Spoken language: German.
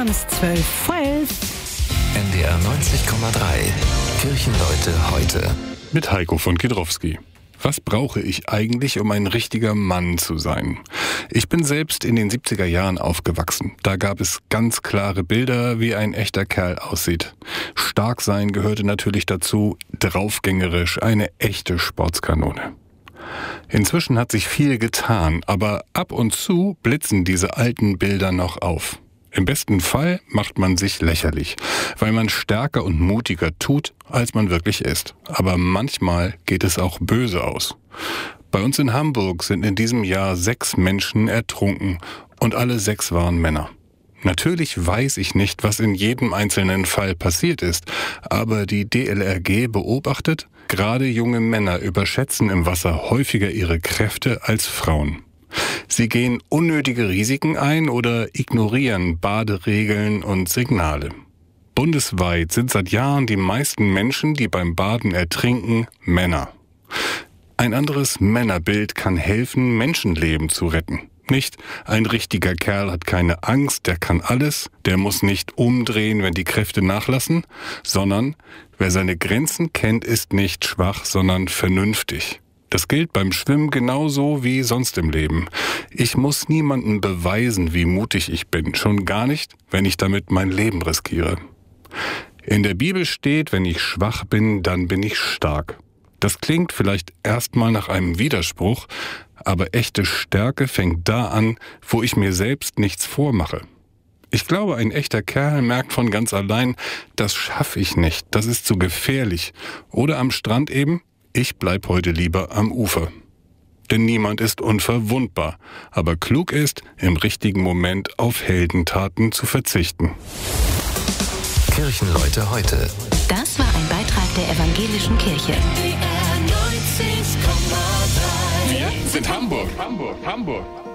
abends 12 vor 11. NDR 90,3. Kirchenleute heute. Mit Heiko von Kiedrowski. Was brauche ich eigentlich, um ein richtiger Mann zu sein? Ich bin selbst in den 70er Jahren aufgewachsen. Da gab es ganz klare Bilder, wie ein echter Kerl aussieht. Stark sein gehörte natürlich dazu, draufgängerisch, eine echte Sportskanone. Inzwischen hat sich viel getan, aber ab und zu blitzen diese alten Bilder noch auf. Im besten Fall macht man sich lächerlich, weil man stärker und mutiger tut, als man wirklich ist. Aber manchmal geht es auch böse aus. Bei uns in Hamburg sind in diesem Jahr 6 Menschen ertrunken und alle 6 waren Männer. Natürlich weiß ich nicht, was in jedem einzelnen Fall passiert ist, aber die DLRG beobachtet, gerade junge Männer überschätzen im Wasser häufiger ihre Kräfte als Frauen. Sie gehen unnötige Risiken ein oder ignorieren Baderegeln und Signale. Bundesweit sind seit Jahren die meisten Menschen, die beim Baden ertrinken, Männer. Ein anderes Männerbild kann helfen, Menschenleben zu retten. Nicht, ein richtiger Kerl hat keine Angst, der kann alles, der muss nicht umdrehen, wenn die Kräfte nachlassen, sondern wer seine Grenzen kennt, ist nicht schwach, sondern vernünftig. Das gilt beim Schwimmen genauso wie sonst im Leben. Ich muss niemandem beweisen, wie mutig ich bin, schon gar nicht, wenn ich damit mein Leben riskiere. In der Bibel steht, wenn ich schwach bin, dann bin ich stark. Das klingt vielleicht erstmal nach einem Widerspruch, aber echte Stärke fängt da an, wo ich mir selbst nichts vormache. Ich glaube, ein echter Kerl merkt von ganz allein, das schaffe ich nicht, das ist zu gefährlich. Oder am Strand eben, ich bleib heute lieber am Ufer. Denn niemand ist unverwundbar, aber klug ist, im richtigen Moment auf Heldentaten zu verzichten. Kirchenleute heute. Das war ein Beitrag der Evangelischen Kirche. Wir sind Hamburg.